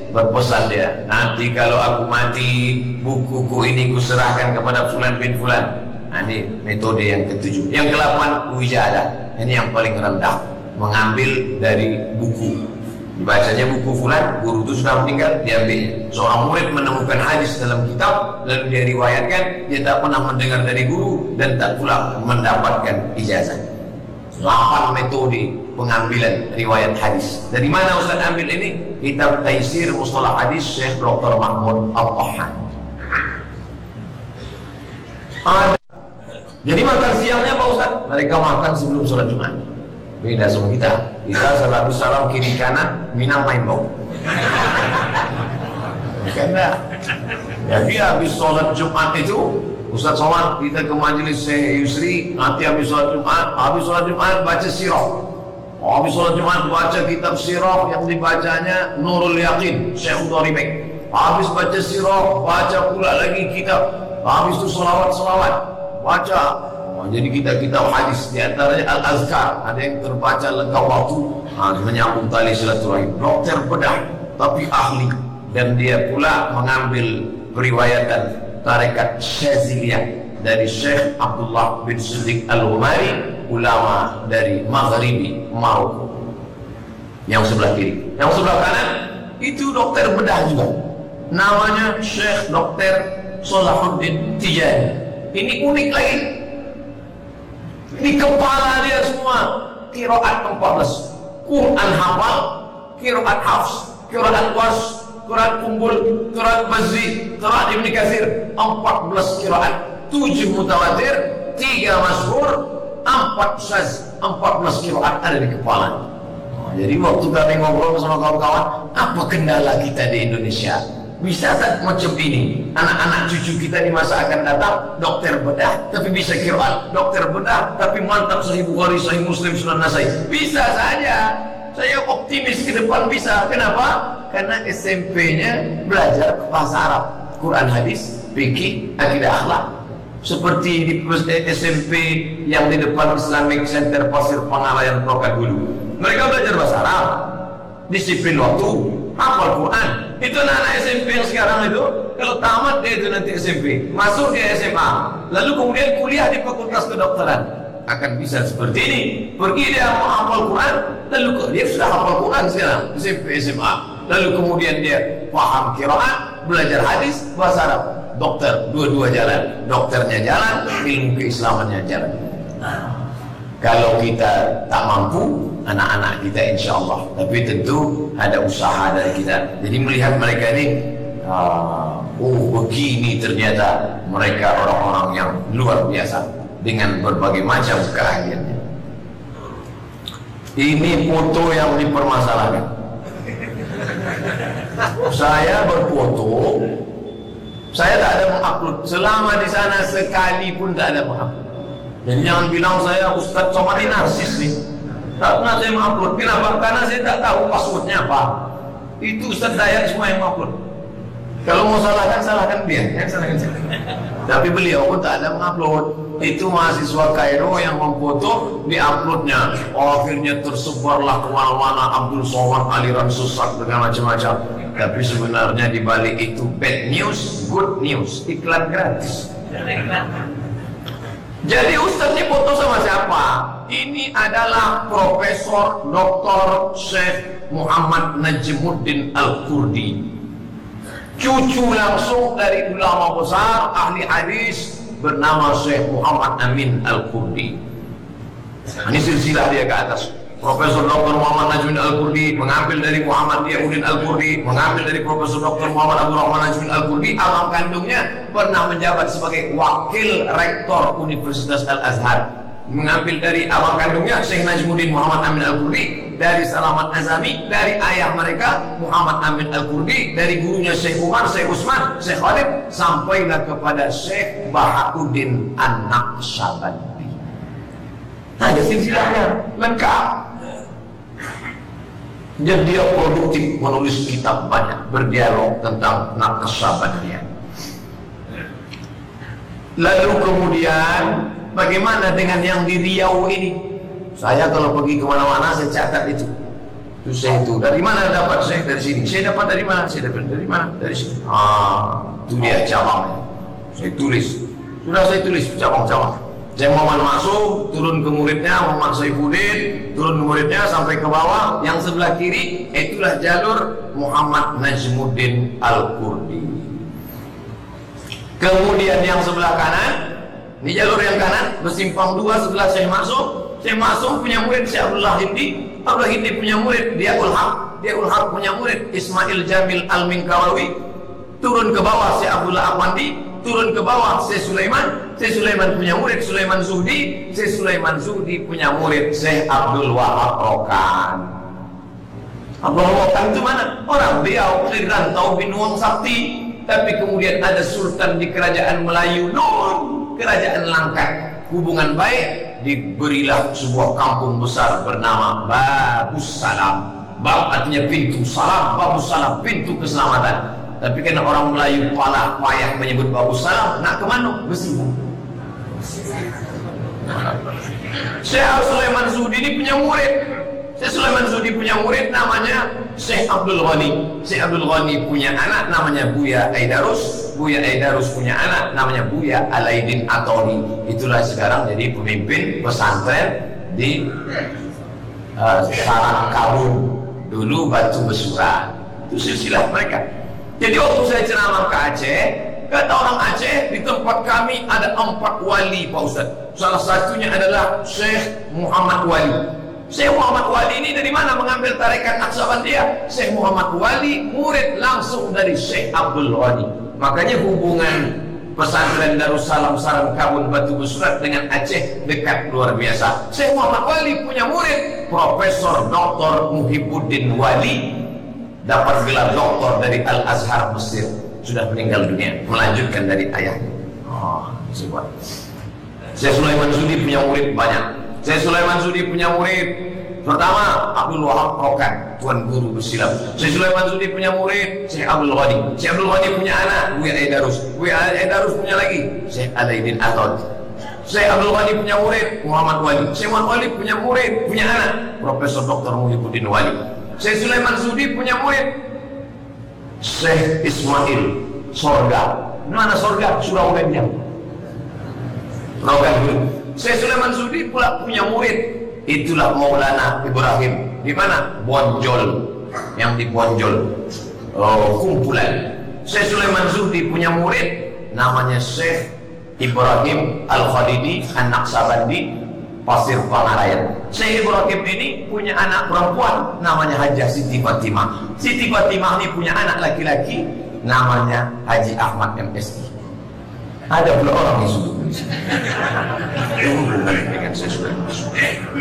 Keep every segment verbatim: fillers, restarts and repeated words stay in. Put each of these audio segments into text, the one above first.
berpesan dia, nanti kalau aku mati, bukuku ini kuserahkan kepada fulan bin fulan. Nah, ini metode yang ketujuh. Yang kedelapan, wijadah. Ini yang paling rendah, mengambil dari buku. Dibacanya buku fulan, guru itu sudah meninggal, diambilnya. Seorang murid menemukan hadis dalam kitab, lalu dia riwayatkan, dia tak pernah mendengar dari guru dan tak pula mendapatkan ijazah. delapan metode pengambilan riwayat hadis. Dari mana Ustaz ambil ini? Kitab Taisir Mustalah Hadis Syekh Doktor Mahmud Al-Tahan. Jadi makan siangnya Pak Ustaz? Mereka makan sebelum sholat Jumat. Beda sama kita. Kita salatu salam kiri kanan, minang main bau. Karena jadi habis sholat Jumat itu Ustaz Somad, kita ke majelis Syekh Yusri, nanti habis sholat Jumat, habis sholat Jumat baca sirah. Habis sholat Jumat baca kitab sirah yang dibacanya Nurul Yaqin, Syekh Udharibek. Habis baca sirah, baca pula lagi kitab. Habis itu solawat-solawat, baca. Oh, jadi kitab-kitab hadis, di antaranya Al-Azkar, ada yang terbaca lengkap waktu, nah, menyambung tali silaturahim. Dokter bedah, tapi ahli. Dan dia pula mengambil periwayatan tarekat Syaziliyah dari Syekh Abdullah bin Siddiq Al-Umari, ulama dari Maghribi Maroko. Yang sebelah kiri, yang sebelah kanan itu dokter bedah juga, namanya Syekh Dokter Salahuddin Tijani. Ini unik lagi, di kepala dia semua qiraat empat belas, Quran hafal, qiraat hafs, qiraat was, qiraat kumbul, qiraat bazzi, qiraat Ibnu Katsir, empat belas qiraat, tujuh mutawatir, tiga masyhur, empat syaz, empat belas qiraat ada di kepala. Oh, jadi waktu kami ngobrol sama kawan-kawan, apa kendala kita di Indonesia? Bisa tak macam ini? Anak-anak cucu kita di masa akan datang, dokter bedah tapi bisa qiraat, dokter bedah tapi mantap Sahih Bukhari, Sahih Muslim, Sunan Nasai. Bisa saja. Saya optimis ke depan bisa. Kenapa? Karena S M P-nya belajar bahasa Arab, Quran hadis, fikih, akidah akhlak. Seperti di S M P yang di depan Islamic Center Pasir Pengalayan Prokat dulu. Mereka belajar bahasa Arab, disiplin waktu, hafal Quran. Itu anak-anak S M P yang sekarang itu, kalau tamat dia itu nanti S M P, masuk dia S M A, lalu kemudian kuliah di Fakultas Kedokteran. Akan bisa seperti ini. Pergi dia mau hafal Quran, lalu dia sudah hafal Quran sekarang, S M P, S M A. Lalu kemudian dia paham qiraat, belajar hadis, bahasa Arab. Dokter, dua-dua jalan. Dokternya jalan, ilmu keislamannya jalan. Kalau kita tak mampu, anak-anak kita insya Allah. Tapi tentu ada usaha dari kita. Jadi melihat mereka ini, ah, oh begini ternyata mereka orang-orang yang luar biasa dengan berbagai macam keahliannya. Ini foto yang dipermasalahkan. Saya berfoto, saya tak ada mengupload. Selama di sana sekali pun tak ada mengupload. Dan jangan bilang saya Ustaz Somad ini narsis nih. Tak pernah saya mengupload. Kenapa? Karena saya tak tahu passwordnya apa. Itu Ustaz Dayak semua yang mengupload. Kalau mau salahkan, salahkan dia. Yang salahkan saya. Tapi beliau pun tak ada mengupload. Itu mahasiswa Kairo yang memfoto, diuploadnya. Oh, akhirnya tersebarlah kemana-mana Abdul Somad aliran sesat dengan macam-macam. Tapi sebenarnya di balik itu bad news, good news, iklan gratis. Jadi Ustaz ini foto sama siapa? Ini adalah Profesor Doktor Syekh Muhammad Najmuddin Al-Kurdi, cucu langsung dari ulama besar ahli hadis bernama Syekh Muhammad Amin Al-Kurdi. Ini silsilah dia ke atas. Profesor Doktor Muhammad Najmuddin Al-Kurdi mengambil dari Muhammad Diyaudin Al-Kurdi, mengambil dari Profesor Doktor Muhammad Abdurrahman Najmuddin Al-Kurdi. Abang kandungnya pernah menjabat sebagai wakil rektor Universitas Al-Azhar. Mengambil dari abang kandungnya Syekh Najmuddin Muhammad Amin Al-Kurdi, dari Salamat Azami, dari ayah mereka Muhammad Amin Al-Kurdi, dari gurunya Syekh Umar, Syekh Usman, Syekh Khalid, sampailah kepada Syekh Bahauddin An-Naqsyabandi. Ada silsilahnya lengkap. Dan dia produktif, menulis kitab banyak, berdialog tentang Naqsyabandiyah. Lalu kemudian bagaimana dengan yang di Riau ini? Saya kalau pergi kemana-mana saya catat itu. Itu saya itu dari mana dapat? Saya dari sini. Saya dapat dari mana? Saya dapat dari mana? Dari sini. Ah, itu dia cabangnya. Saya tulis. Sudah saya tulis cabang-cabang. Saya Muhammad masuk, turun ke muridnya Muhammad Saifuddin, turun ke muridnya sampai ke bawah. Yang sebelah kiri itulah jalur Muhammad Najmuddin Al-Qurdi. Kemudian yang sebelah kanan, ini jalur yang kanan bersimpang dua sebelah saya masuk. Saya masuk punya murid Syekh Abdullah Hindi, Abdullah Hindi punya murid Diaul Haq, Diaul Haq punya murid Ismail Jamil Al-Minkawawi. Turun ke bawah Syekh Abdullah Afandi, turun ke bawah Syekh Sulaiman, Syekh Sulaiman punya murid Sulaiman Zuhdi, Syekh Sulaiman Zuhdi punya murid Syekh Abdul Wahab Rokan. Abdul Wahab Rokan itu mana? Orang Riau, dari rantau Binuang Sakti, tapi kemudian ada sultan di kerajaan Melayu, Nur, kerajaan Langkat. Hubungan baik, diberilah sebuah kampung besar bernama Babus Salam. Bab artinya pintu, salam, Babus Salam, pintu keselamatan. Tapi karena orang Melayu pala payah menyebut Babus Salam, nak kemana? Besi. Syekh Sulaiman Zuhdi ini punya murid. Syekh Sulaiman Zuhdi punya murid namanya Syekh Abdul Ghani. Syekh Abdul Ghani punya anak namanya Buya Aidarus. Buya Aidarus punya anak namanya Buya Alaidin Atoni. Itulah sekarang jadi pemimpin pesantren di uh, Sarangkabun. Dulu Batu Besuran. Itu silsilah mereka. Jadi waktu saya ceramah ke Aceh, kata orang Aceh, di tempat kami ada empat wali Pak Ustaz. Salah satunya adalah Syekh Muhammad Wali. Syekh Muhammad Wali ini dari mana mengambil tarekat Naksabandiyah? Syekh Muhammad Wali murid langsung dari Syekh Abdul Ghani. Makanya hubungan pesantren Darussalam Sarangkabun Batu Besurat dengan Aceh dekat luar biasa. Syekh Muhammad Wali punya murid Profesor Doktor Muhibbuddin Wali, dapat gelar doktor dari Al-Azhar Mesir, sudah meninggal dunia, melanjutkan dari ayahnya. Oh, sebuah. Syekh Sulaiman Zuhdi punya murid banyak. Syekh Sulaiman Zuhdi punya murid pertama Abdul Wahab Rokan, tuan guru bersilam. Syekh Sulaiman Zuhdi punya murid Syekh Abdul Ghani. Syekh Abdul Ghani punya anak Buya Aidarus. Buya Aidarus punya lagi Syekh Alaidin Atoni. Syekh Abdul Ghani punya murid Muhammad Wali. Syekh Muhammad Wali punya murid, punya anak Profesor Doktor Muhibbuddin Wali. Syekh Sulaiman Zuhdi punya murid Syekh Ismail Sorga. Mana Sorga? Surau Benjang. Rogan dulu. Syekh Sulaiman Zuhdi pula punya murid, itulah Maulana Ibrahim. Di mana? Bonjol. Yang di Bonjol. Oh, kumpulan. Syekh Sulaiman Zuhdi punya murid namanya Syekh Ibrahim Al-Khadidi An-Naqsabandi, Pasir Pangarayan. Syekh Ibrahim ini punya anak perempuan namanya Hajah Siti Fatimah. Siti Fatimah ini punya anak laki-laki namanya Haji Ahmad M S I. Ada pula orang yang sudah di sini. Dengan saya sudah masuk.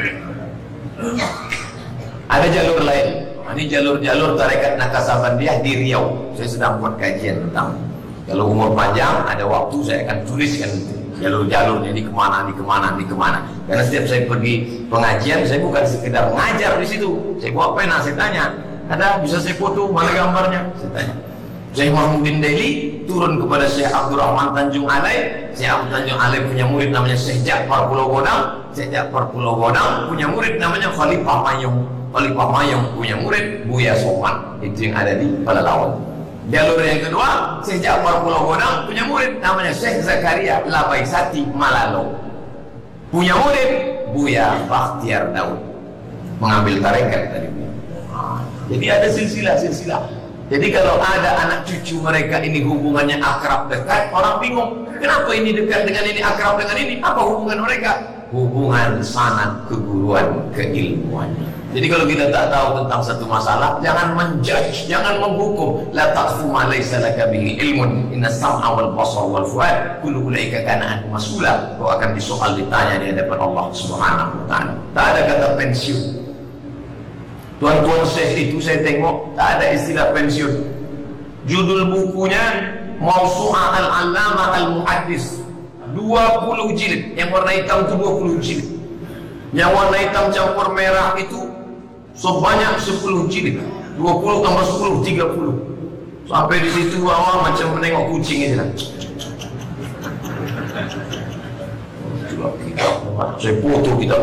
Ada jalur lain. Ini jalur-jalur tarekat Naksabandiyah di Riau. Saya sedang buat kajian tentang. Kalau umur panjang, ada waktu saya akan tuliskan jalur-jalurnya di kemana, di kemana, di kemana. Karena setiap saya pergi pengajian, saya bukan sekedar mengajar di situ. Saya bawa pena, saya tanya, ada bisa saya foto, mana gambarnya? Saya tanya. Syekh Muhammadin Daili turun kepada Syekh Abdurrahman Tanjung Alai. Syekh Abdul Tanjung Alai punya murid namanya Syekh Ja'far Pulau Godang. Syekh Ja'far Pulau Godang punya murid namanya Khalifah Mayung. Khalifah Mayung punya murid Buya Soman. Itu yang ada di Pelalawan. Jalur yang kedua, Syekh Ja'far Pulau Godang punya murid namanya Syekh Zakaria Labaisati Malalo. Punya murid Buya Bakhtiar Daud, mengambil tarekat dari Buya. Nah, jadi ada silsilah-silsilah. Jadi kalau ada anak cucu mereka ini hubungannya akrab dekat, orang bingung. Kenapa ini dekat dengan ini, akrab dengan ini? Apa hubungan mereka? Hubungan sanad keguruan, keilmuan. Jadi kalau kita tak tahu tentang satu masalah, jangan menjudge, jangan menghukum. La taqfu ma laysa laka bihi ilmun. Inna sam'a wal basar wal fuad kullu ulaika kana anhu mas'ula. Kau akan disoal, ditanya di hadapan Allah Subhanahu wa taala. Tak ada kata pensiun. Tuan-tuan Syekh itu saya tengok tak ada istilah pensiun. Judul bukunya Mausu'ah Al-Allamah Al-Muhaddis, dua puluh jilid. Yang warna hitam itu dua puluh jilid. Yang warna hitam campur merah itu sebanyak sepuluh jilid. Dua puluh tambah sepuluh, tiga puluh. Sampai di situ awal macam menengok kucing aja. Saya foto kita.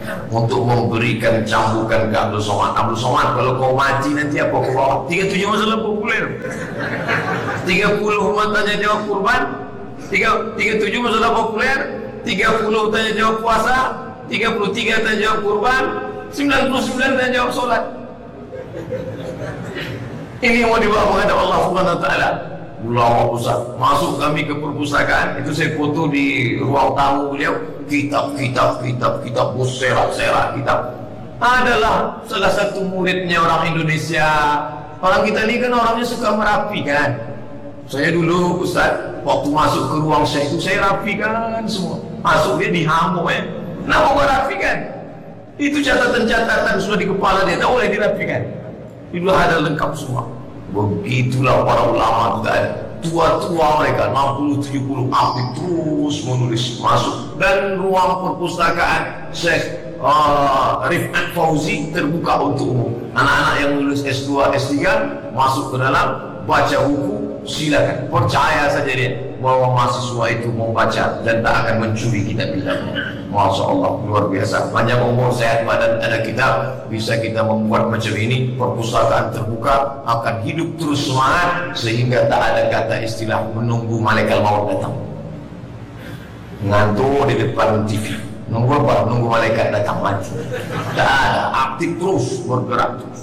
untuk memberikan cambukan ke Abdul Somad. Abdul Somad, kalau kau mati nanti apa kau bawa? tiga puluh tujuh masalah populer, tiga puluh tanya jawab kurban, tiga puluh tujuh masalah populer, tiga puluh tanya jawab puasa, tiga puluh tiga tanya jawab kurban, sembilan puluh sembilan tanya jawab sholat. Ini yang mau dibawa menghadap Allah Subhanahu wa taala. Ulama Ustaz, masuk kami ke perpustakaan, itu saya foto di ruang tamu beliau, kitab, kitab, kitab, kitab, serat-serat kitab. Adalah salah satu muridnya orang Indonesia. Orang kita ini kan orangnya suka merapikan. Saya dulu Ustaz, waktu masuk ke ruang saya itu saya rapikan semua. Masuk dia dihamu ya. Kenapa gua rapikan? Itu catatan-catatan sudah di kepala dia, tak boleh dirapikan. Itu ada lengkap semua. Begitulah para ulama kita, tua-tua mereka enam puluh tujuh puluh aktif terus menulis masuk, dan ruang perpustakaan Syekh uh, Rifat Fauzi terbuka untuk umum. Anak-anak yang lulus S dua S tiga masuk ke dalam, baca buku, silakan. Percaya saja dia bahwa mahasiswa itu mau baca dan tak akan mencuri kitab-kitabnya. Masya Allah, luar biasa. Panjang umur, sehat badan, ada kitab, bisa kita membuat macam ini. Perpustakaan terbuka, akan hidup terus semangat, sehingga tak ada kata istilah menunggu malaikat maut datang. Ngantuk di depan T V, nunggu apa? Nunggu malaikat datang mati. Tak ada, aktif terus, bergerak terus.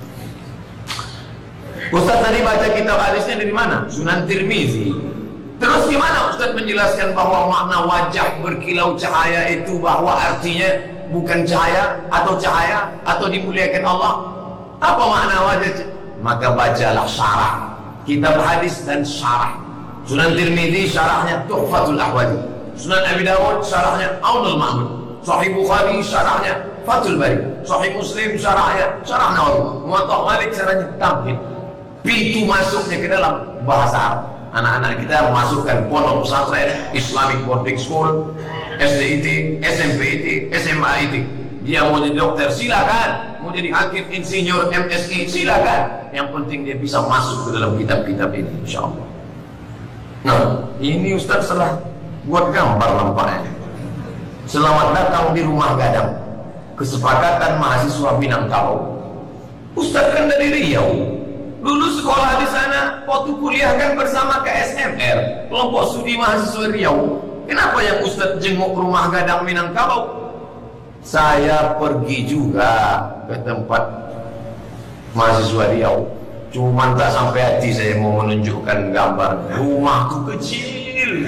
Ustaz tadi baca kitab hadisnya dari mana? Sunan Tirmizi. Terus gimana Ustaz menjelaskan bahwa makna wajah berkilau cahaya itu bahwa artinya bukan cahaya atau cahaya atau dimuliakan Allah? Apa makna wajah? Maka bacalah syarah kitab hadis dan syarah. Sunan Tirmizi syarahnya Tuhfatul Ahwadi, Sunan Abi Dawud syarahnya Aunul Ma'bud, Sahih Bukhari syarahnya Fathul Bari, Sahih Muslim syarahnya Syarah Nawawi, Muwatta Malik syarahnya Tamhid. Pintu masuknya ke dalam bahasa Arab. Anak-anak kita masukkan pondok pesantren, Islamic Boarding School, S D I T, S M P I T, S M A I T. Dia mau jadi dokter, silakan. Mau jadi hakim, insinyur, M S I, silakan. Yang penting dia bisa masuk ke dalam kitab-kitab ini, insya Allah. Nah, ini Ustaz salah buat gambar nampaknya. Selamat datang di Rumah Gadang, kesepakatan mahasiswa Minangkabau. Ustaz kan dari Riau. Dulu sekolah di sana, waktu kuliah kan bersama K S M R, kelompok studi mahasiswa Riau. Kenapa yang Ustaz jenguk Rumah Gadang Minangkabau? Saya pergi juga ke tempat mahasiswa Riau, cuman tak sampai hati saya mau menunjukkan gambar. Rumahku kecil,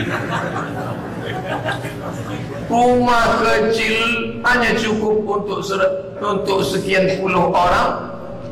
rumah kecil hanya cukup untuk untuk sekian puluh orang.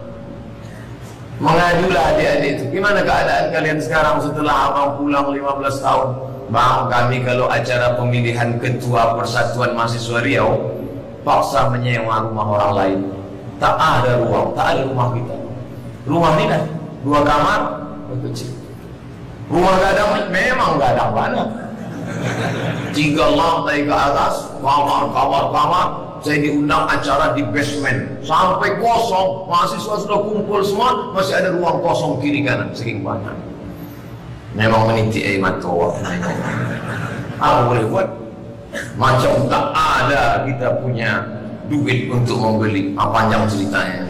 Mengadulah adik-adik itu, gimana keadaan kalian sekarang setelah abang pulang lima belas tahun? Bang, kami kalau acara pemilihan ketua Persatuan Mahasiswa Riau paksa menyewa rumah orang lain. Tak ada ruang, tak ada rumah kita. Rumah ini kan dua kamar, kecil. Rumah gadang memang gadang banget. Tiga lantai ke atas, kamar, kamar, kamar. Saya diundang acara di basement sampai kosong, mahasiswa sudah kumpul semua, masih ada ruang kosong kiri kanan, saking banyak. Memang meniti air mata. Apa boleh buat? Macam tak ada kita punya duit untuk membeli. Apa panjang ceritanya?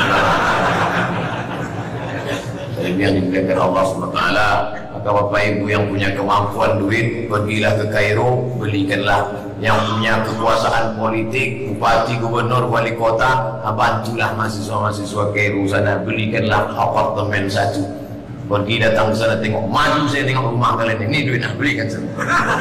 Saya biar dimuliakan Allah subhanahu wa taala. Maka Bapak Ibu yang punya kemampuan duit, pergilah ke Kairo, belikanlah. Yang punya kekuasaan politik, bupati, gubernur, wali kota, bantulah mahasiswa-mahasiswa Kairo sana, belikanlah apartemen satu. Pergi datang ke sana tengok, maju saya tengok rumah kalian ini, duit nak belikan sana.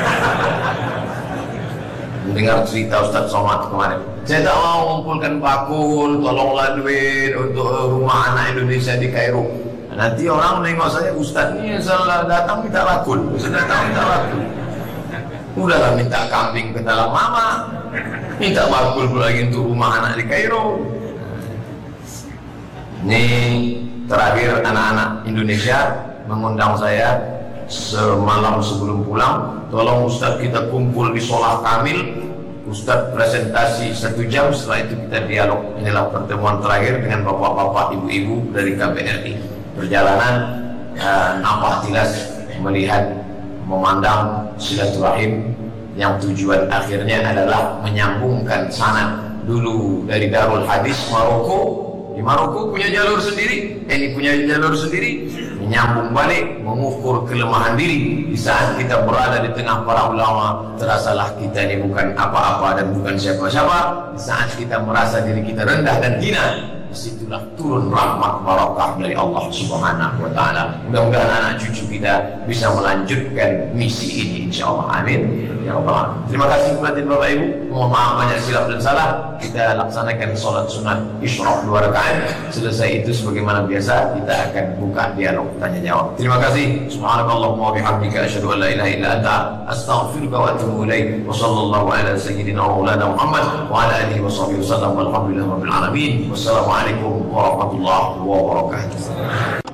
Mendengar cerita Ustaz Somad kemarin, saya tak mau mengumpulkan bakul, tolonglah duit untuk rumah anak Indonesia di Kairo. Nanti orang menengok saya, Ustaz ini salah datang minta bakul, Ustaz datang minta bakul. Udahlah minta kambing ke dalam mama, minta bakul lagi untuk rumah anak di Kairo. Ini terakhir anak-anak Indonesia mengundang saya semalam sebelum pulang, tolong Ustaz kita kumpul di Sholah Kamil. Ustaz presentasi satu jam, setelah itu kita dialog. Inilah pertemuan terakhir dengan bapak-bapak, ibu-ibu dari K B R I. Perjalanan uh, nampak jelas melihat, memandang silaturahim yang tujuan akhirnya adalah menyambungkan sanad dulu dari Darul Hadis Maroko. Di Maroko punya jalur sendiri, ini punya jalur sendiri, menyambung balik, mengukur kelemahan diri. Di saat kita berada di tengah para ulama, terasalah kita ini bukan apa-apa dan bukan siapa-siapa. Di saat kita merasa diri kita rendah dan hina, disitulah turun rahmat barakah dari Allah Subhanahu wa Ta'ala. Mudah-mudahan anak cucu kita bisa melanjutkan misi ini, insyaallah. Amin ya rabbal alamin. Terima kasih kepada Bapak Ibu. Mohon maaf banyak silap dan salah. Kita laksanakan sholat sunat isyraq dua rakaat. Selesai itu sebagaimana biasa kita akan buka dialog tanya jawab. Terima kasih. Subhanakallahumma wa bihamdika asyhadu an la ilaha illa anta astaghfiruka wa atubu ilaik. Wa sallallahu ala sayyidina wa maulana Muhammad wa ala alihi wa sahbihi wasallam. Walhamdulillahirabbil alamin. Wassalamualaikum warahmatullahi wabarakatuh.